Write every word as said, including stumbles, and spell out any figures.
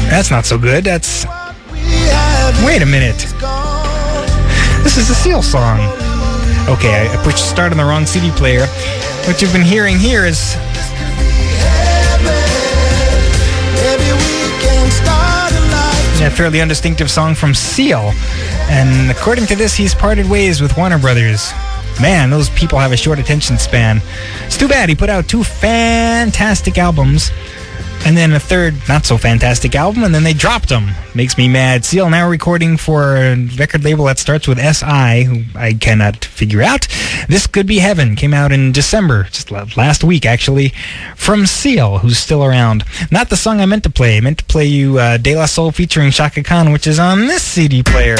That's not so good. That's... Wait a minute. This is a Seal song. Okay, I pushed start on the wrong C D player. What you've been hearing here is... a fairly undistinctive song from Seal. And according to this, he's parted ways with Warner Brothers. Man, those people have a short attention span. It's too bad. He put out two fantastic albums and then a third not-so-fantastic album, and then they dropped them. Makes me mad. Seal now recording for a record label that starts with S I, who I cannot figure out. This Could Be Heaven came out in December, just last week, actually, from Seal, who's still around. Not the song I meant to play. I meant to play you uh, De La Soul featuring Chaka Khan, which is on this C D player.